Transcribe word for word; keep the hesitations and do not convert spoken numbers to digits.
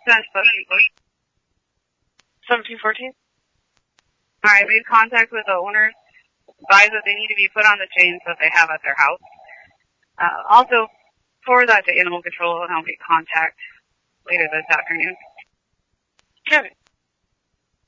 since seventeen fourteen? Alright, made contact with the owners, advised that they need to be put on the chains that they have at their house. Uh, also, forward that to animal control and I'll make contact later this afternoon. Okay.